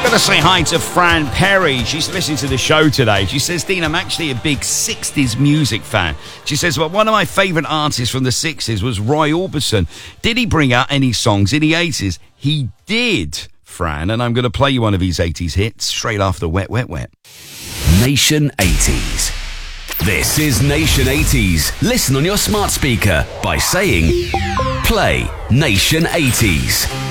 Gotta say hi to Fran Perry. She's listening to the show today. She says, Dean, I'm actually a big 60s music fan. She says, well, one of my favourite artists from the 60s was Roy Orbison. Did he bring out any songs in the 80s? He did, Fran, and I'm going to play you one of his 80s hits straight after Wet, Wet, Wet. Nation 80s. This is Nation 80s. Listen on your smart speaker by saying, play Nation 80s.